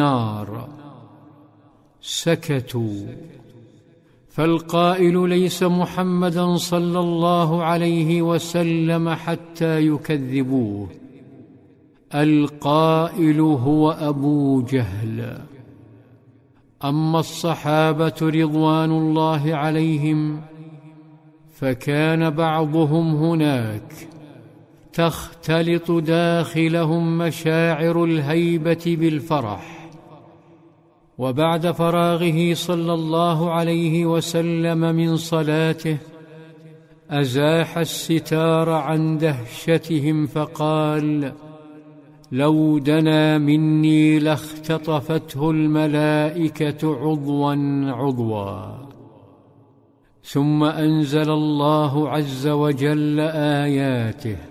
النار. سكتوا. فالقائل ليس محمدا صلى الله عليه وسلم حتى يكذبوه، القائل هو أبو جهل. أما الصحابة رضوان الله عليهم فكان بعضهم هناك تختلط داخلهم مشاعر الهيبة بالفرح، وبعد فراغه صلى الله عليه وسلم من صلاته أزاح الستار عن دهشتهم فقال: لو دنا مني لاختطفته الملائكة عضوا عضوا. ثم أنزل الله عز وجل آياته: